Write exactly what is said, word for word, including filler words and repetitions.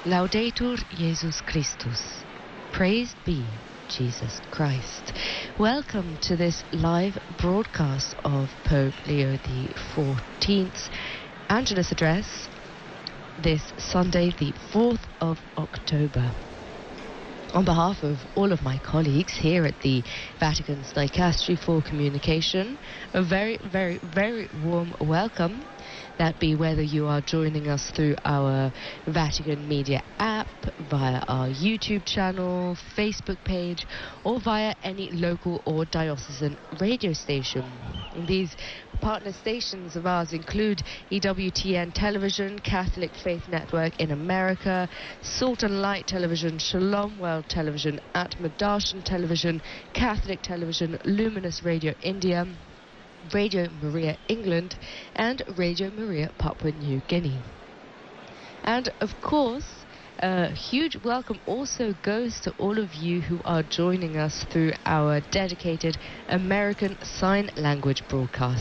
Laudetur Jesus Christus. Praised be Jesus Christ. Welcome to this live broadcast of Pope Leo the fourteenth's Angelus Address this Sunday, the fourth of October. On behalf of all of my colleagues here at the Vatican's Dicastery for Communication, a very, very, very warm welcome. That be whether you are joining us through our Vatican Media app, via our YouTube channel, Facebook page, or via any local or diocesan radio station. These partner stations of ours include E W T N Television, Catholic Faith Network in America, Salt and Light Television, Shalom World Television, Atmadarshan Television, Catholic Television, Luminous Radio India, Radio Maria England, and Radio Maria Papua New Guinea. And of course, a huge welcome also goes to all of you who are joining us through our dedicated American Sign Language broadcast.